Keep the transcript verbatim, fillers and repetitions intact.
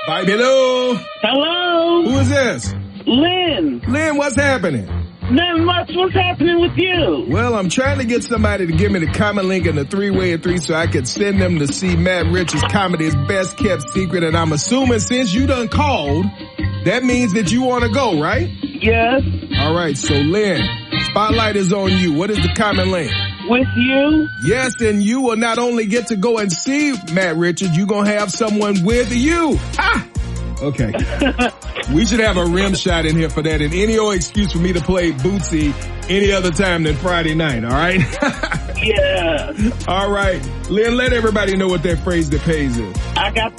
Vibe, hello. Hello. Who is this? Lynn. Lynn, what's happening? Nothing much. What's happening with you? Well, I'm trying to get somebody to give me the comment link in the three-way of three so I can send them to see Matt Richards' comedy, his best kept secret. And I'm assuming since you done called, that means that you want to go, right? Yes. All right. So, Lynn, spotlight is on you. What is the comment link? With you? Yes, and you will not only get to go and see Matt Richards, you're going to have someone with you. Ah! Okay. We should have a rim shot in here for that and any old excuse for me to play Bootsy any other time than Friday night, all right? Yeah. All right. Lynn, let everybody know what that phrase that pays is. I got